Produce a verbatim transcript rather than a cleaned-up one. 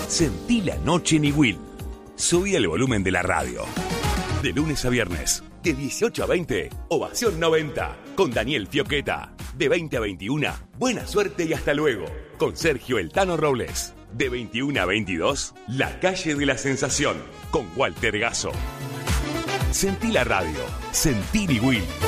Sentí la noche en Iguil. Subí el volumen de la radio. De lunes a viernes, de dieciocho a veinte, Ovación noventa, con Daniel Fioqueta. De veinte a veintiuno, Buena Suerte y Hasta Luego, con Sergio El Tano Robles. De veintiuno a veintidós, La Calle de la Sensación, con Walter Gasso. Sentí la radio. Sentí Iguil.